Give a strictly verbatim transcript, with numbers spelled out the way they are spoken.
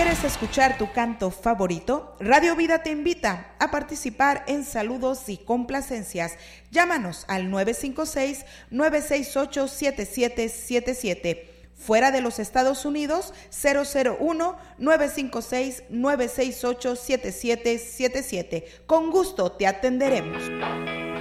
¿Quieres escuchar tu canto favorito? Radio Vida te invita a participar en saludos y complacencias. Llámanos al nueve cinco seis, nueve seis ocho, siete siete siete siete. Fuera de los Estados Unidos, cero cero uno, nueve cinco seis, nueve seis ocho, siete siete siete siete. Con gusto te atenderemos.